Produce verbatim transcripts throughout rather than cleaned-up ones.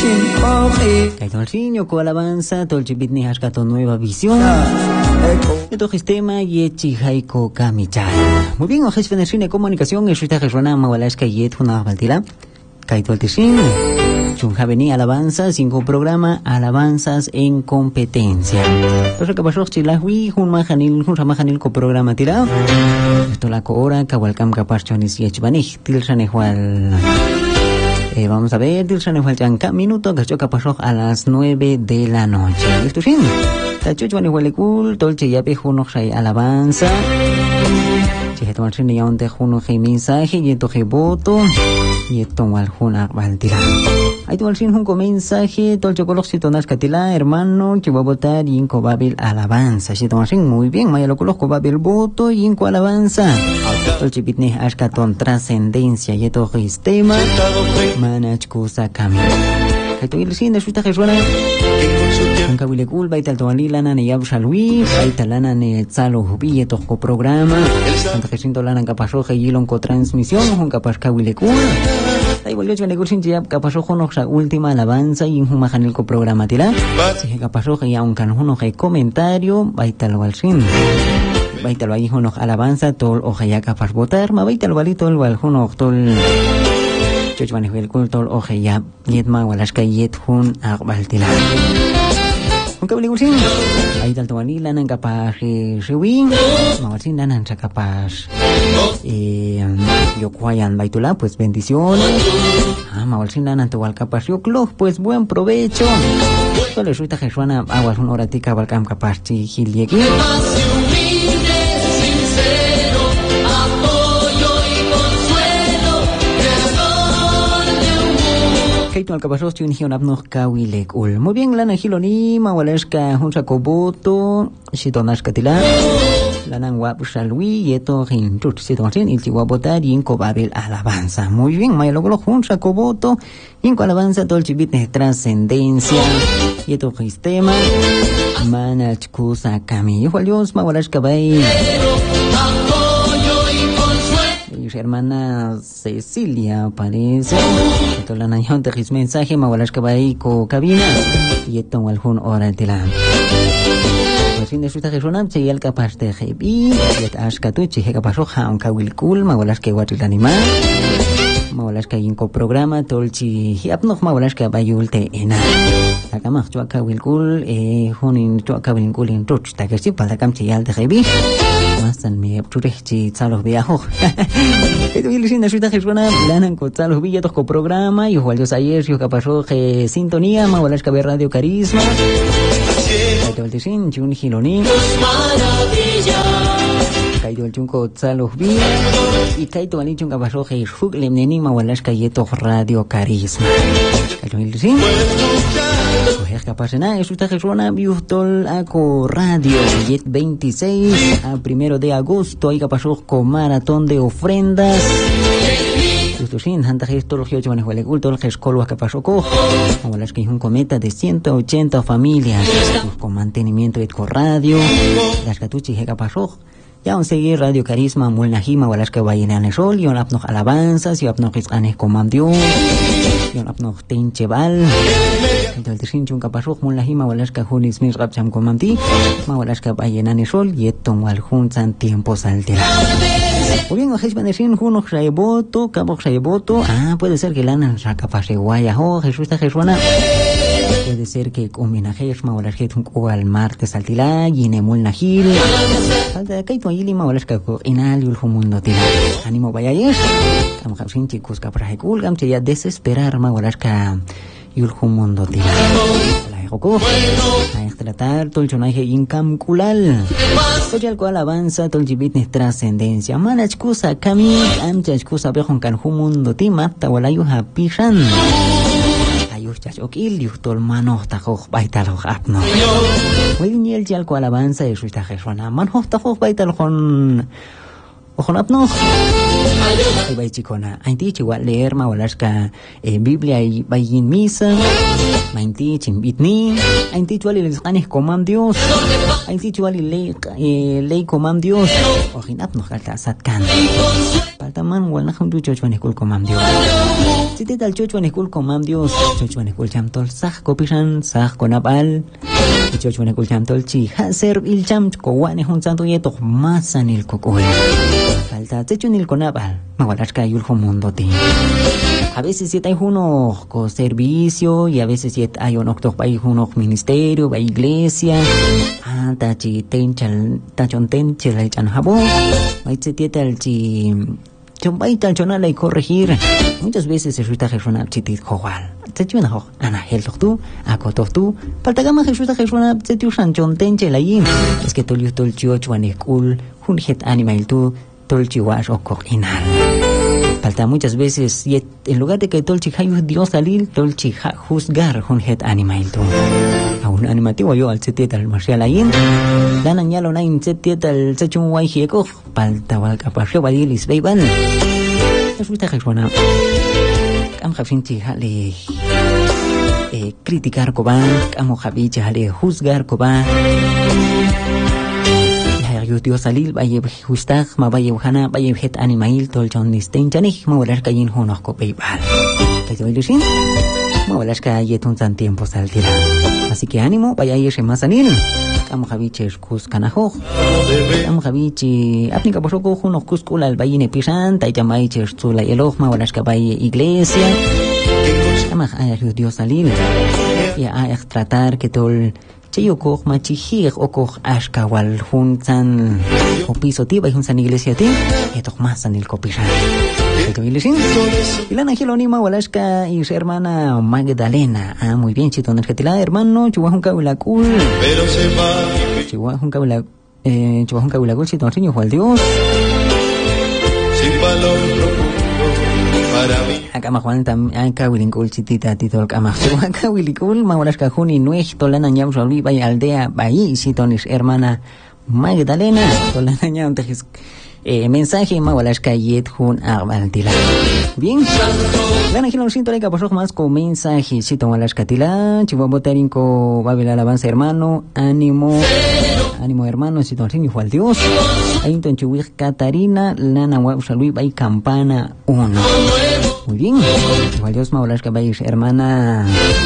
Caitolcinio con alabanza, tolchibitni hashkato nueva visión. Esto sistema yechi haiko kamichan. Muy bien, ojes de comunicación, es esta persona mawalaska yet una baltila. Caitolticin. Chunjaveni alabanzas, cinco programa, alabanzas en competencia. Entonces, que pasó chilahui, un majanil, un ramajanil co programa tirado. Esto la coora, kawalcam kapaschonis yechbanich, tilsanehual. Eh, vamos a ver, tilsanehual chanca minuto, que pasó a las nueve de la noche. Esto sí. Tachuchuanihualikul, tolche yape juno hay alabanza. Chihetuan sin ya un tejuno hay mensaje, y esto hay voto. Y esto al juna baltila. Hay tu al sin un mensaje, tolche coloxito nascatila, hermano, que va a votar y inco babil alabanza. Si tomas sin muy bien, maya lo coloco babil voto y inco alabanza. Tolche pitne ashkaton trascendencia y esto sistema. Manachkusa kami. Hay tu il sin de suita jesuana. Ang kawilikul baital toalila na ni Yabshalwi, baitalana ni Tzalo Hubi eto ko programa. Santa Jacinto lana kapasó yilon ko transmisión, un kapas kawilikul. Ay volvió a negur sin jab kapasó no sa última alabanza y un majanil ko programa tira. Si kapasó ya un canjuno hay comentario, baital walsin. Baital wai no alabanza tol o ya kapas votar, ma baital walito el waljuno tol Chochvani el culto o ya yetma walaska yet hun agbaltila. Aunque obligación, ahí tal toani lana capaz rewin, mawasin lana capaz eh yo cuayan baitula, pues bendiciones. Ah, mawasin lana tual capaz yo club, pues buen provecho. Solo resulta que suena aguas una horatica balcam capaz chihilieki. Kaito al capasos tiene un abno kawilek ul. Muy bien, lana hiloni mawaleska un sacoboto shitonas katila. Lana wap shalwi yeto hinchut shitonasin il chihuabotar y inco babel alabanza. Muy bien, mayalogolo un sacoboto inco alabanza tolchibit de trascendencia yeto sistema manachkusa kami. Igual Dios mawaleska bay. Hermana Cecilia parece esto la nación de his mensaje mawalash kabay ko cabina y esto algún hora de la pues sin de su tajona se el capaz de hebi et ashkatuchi he capaz ha un kawilkul mawalash que watil animal mawalash que inco programa tolchi hiapno mawalash que bayulte ena la cama chua kawilkul eh hunin chua kawilkul in tuch ta que si para cam chial de hebi Masan mi abturechchi tsalos viajo. Esto viene siendo suita jesuana, lanan con tsalos villatos con programa, y igual yo ayer yo capazó que sintonía, ma volas caber radio carisma. Kaito el tisin, chun hiloni. Kaito el chunco tsalos vi. Y kaito el chun capazó que hug lemneni ma volas cayeto radio carisma. Kaito el tisin. Pues capaz nada, es esta jesuana Biustol Aco Radio, Jet veintiséis a primero de agosto, ahí capaz con maratón de ofrendas. Justo sin, hanta gesto los ocho manes huele culto, el gescolo que pasó cojo. Como las que es un cometa de ciento ochenta familias, con mantenimiento de radio, las catuchis que pasó. Ya un seguir Radio Carisma, Mulnajima, Walas que vayan a Nesol, y un apno alabanzas, y apno gizanes comandió, y un apno tencheval. Entonces, sin chun capazó, Mulnajima, Walas que junis mis rapcham comandí, ma Walas que vayan a Nesol, y esto al juntan tiempos alterados. O bien, ojéis benecín, juno xaeboto, cabo xaeboto, ah, puede ser que lanan capaz de guaya, oh, Jesús está Jesuana. Puede ser que homenajes ma Walas que un al martes altilá, y en Mulnajil. Falta que tu ayili ma Walas que inal y el mundo tira. Ánimo vaya ayer. Cam sin chicos que para que ulgam ya desesperar ma Walas que y el mundo tira. La ejoko. Hay que tratar todo el chonaje incamculal. Oye algo alabanza todo el jibit trascendencia. Mana excusa kami amcha excusa bejon kan mundo tima tawalayu hapishan. Ayuh chachokil yuh tol manoh tajoh baital apno. Wel niel jal ko alabanza es esta jesuana. Manoh tajoh baital con ojon apno. Ay bay chicona. Ainti chiwa leer ma walaska Biblia y bayin misa. Ainti chimbitni. Ainti chiwa les ganes comam Dios. Ainti chiwa ley ley comam Dios. Ojin apno kalta satkan. Paltaman wal na hundu chochwan ekul comam Dios. Si te tal chocho en escul comam Dios, chocho en escul chamtol saj kopishan, saj konapal, chocho en escul chamtol chi, haser il cham kowane hun santo yeto masan il kokoe. Falta techo en el konapal, magualashka yuljo mundo ti. A veces si hay uno con servicio y a veces si hay uno hay uno ministerio, va iglesia, ah, tachi tenchal, tachon tenchal el chan jabón, va se tieta el chi, chombay tal chonal y corregir. Muchas veces se resulta que suena chitit joal. Se chuna ho, ana el tú, acoto tú, paltagama que resulta que suena se tiu san chon tenchal ahí. Es que tolio tol chio chuanekul, un het animal tú, tol chiwash o coginal. Falta muchas veces, y en lugar de que tolchi hayu Dios salil, tolchi ha juzgar con het animal tu. A un animativo yo al setiet al marcial ayin, dan añalo na in setiet al sechun wai hieko, falta wal kapasyo badilis beiban. Resulta que suena, am jafinchi hale criticar koban, am jafinchi hale juzgar koban. Dios salil vaya justag ma vaya hana vaya het animal tol chon nistin chanih ma walas kayin honos ko peibal que yo ilusin ma walas ka yetun tan tiempo saltira. Así que ánimo, vaya a irse más anil am javiche kus kanajo am javiche apnika posoko honos kus kula al vayine pisan tai chamai chula yelo ma walas ka vaya iglesia am ay Dios salil ya ay tratar que tol yo cojo machijig o cojo ashkawal juntan o piso tiba y juntan iglesia ti y toc más en el copirán esto iglesia y la najelonima walashka y su hermana Magdalena. Ah, muy bien, chito nergetila hermano chihuahua kabulakul pero se va chihuahua kabulak eh chihuahua kabulakul chito niño Juan Dios sin valor para mí. Acá me Juan tam acá Willinkul chitita tito acá me acá Willinkul mawalasca juni nuej tolana ñam solvi vaya aldea bahí sitonis hermana Magdalena tolana ñam tejes eh mensaje mawalasca yet jun arbaldila. Bien. Lana gilon sinto leka por más con mensaje sito mawalasca tila chihuabotarinko babel alabanza hermano ánimo ánimo hermano sito niño Juan Dios. Ainto en Chihuahua Catarina lana wa salvi vai campana uno. Muy bien, igual Dios me hablas que vais hermana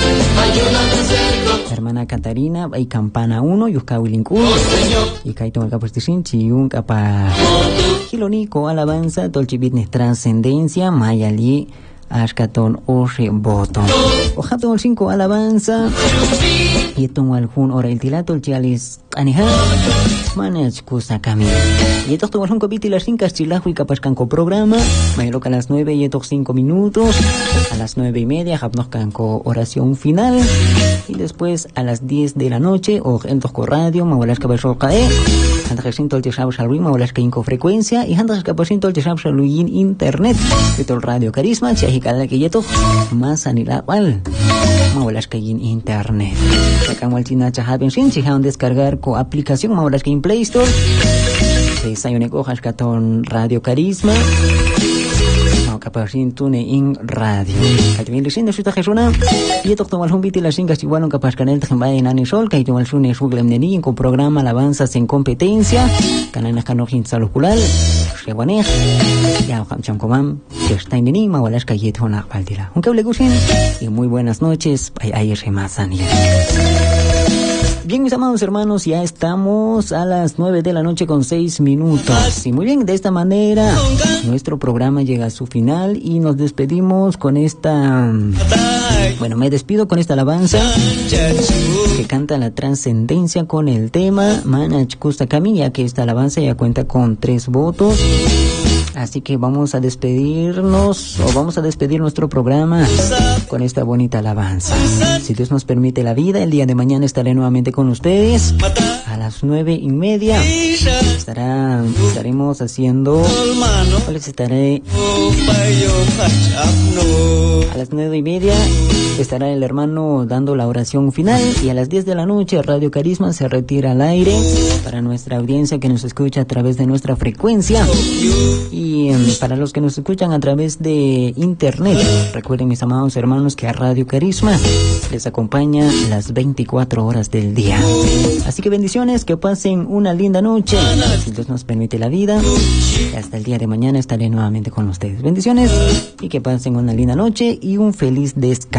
hermana Catarina, hay campana uno, yusca Wilinku, y kaito el caposticin, chiun capa Gilonico, alabanza, tolchibitnes trascendencia, mayali, ashkaton ore botón. Ojato el cinco alabanza, y tomo algún hora el tilato, el chialis anija, manach kusa kami. Y esto todo un copiti las cinco chilajo y capascanco programa, mayroca a las nueve y estos cinco minutos, a las nueve y media, japnos canco oración final, y después a las diez de la noche, o en tosco radio, mawalas cabasho cae, antes que el chesab salui, mawalas que inco frecuencia, y antes que pasinto el chesab saluin internet, que todo el radio carisma, chiajicala que yeto, más anila wal, mawalas que in internet. Acá el china chajaben sin chijan descargar co aplicación, mawalas que in Play Store, se sayoneko hashkaton radio carisma, kapasin tune in radio. Kayo in lisin suta jesuna. Y esto tomal un biti las cingas igual un capas canal tjamba en anisol, kayo tomal sune suglem neni con programa alabanzas en competencia, canana kanojin salukulal, rewanej, ya hamcham komam, que está en neni mawalas kayet hona baldira. Un cable gusin y muy buenas noches, ay ay remasan. Bien, mis amados hermanos, ya estamos a las nueve de la noche con seis minutos. Y muy bien, de esta manera nuestro programa llega a su final y nos despedimos con esta... Bueno, me despido con esta alabanza que canta la trascendencia con el tema Manach Kusta Kami, ya que esta alabanza ya cuenta con tres votos. Así que vamos a despedirnos, o vamos a despedir nuestro programa con esta bonita alabanza. Si Dios nos permite la vida, el día de mañana estaré nuevamente con ustedes a las nueve y media. Estará, estaremos haciendo, les estaré a las nueve y media. Estará el hermano dando la oración final y a las diez de la noche Radio Carisma se retira al aire para nuestra audiencia que nos escucha a través de nuestra frecuencia. Y Y um, para los que nos escuchan a través de internet, recuerden, mis amados hermanos, que a Radio Carisma les acompaña las veinticuatro horas del día. Así que bendiciones, que pasen una linda noche, si Dios nos permite la vida. Y hasta el día de mañana estaré nuevamente con ustedes. Bendiciones y que pasen una linda noche y un feliz descanso.